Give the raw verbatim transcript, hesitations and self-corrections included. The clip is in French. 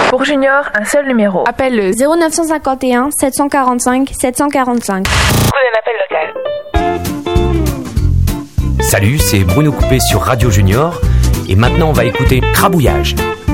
Pour Junior, un seul numéro. Appelle le zéro neuf cent cinquante et un sept cent quarante-cinq sept cent quarante-cinq. Trouve un appel local. Salut, c'est Bruno Coupé sur Radio Junior. Et maintenant, on va écouter Crabouillage.